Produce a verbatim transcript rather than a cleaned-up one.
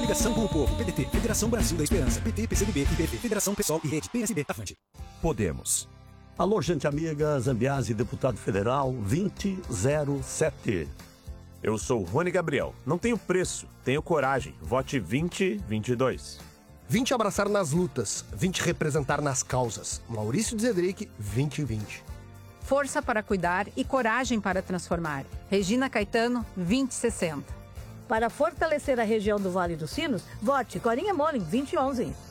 Coligação com o Povo, P D T, Federação Brasil da Esperança, P T, P C do B, I P P, Federação Pessoal e Rede, P S B, Avante. Podemos. Alô, gente amiga, Zambiase, deputado federal, vinte zero sete. Eu sou Rony Gabriel. Não tenho preço, tenho coragem. Vote vinte vinte e dois. Vim te abraçar nas lutas, vim te representar nas causas. Maurício de Zedric, vinte vinte. Força para cuidar e coragem para transformar. Regina Caetano, vinte sessenta. Para fortalecer a região do Vale dos Sinos, vote Corinha Molin, vinte onze.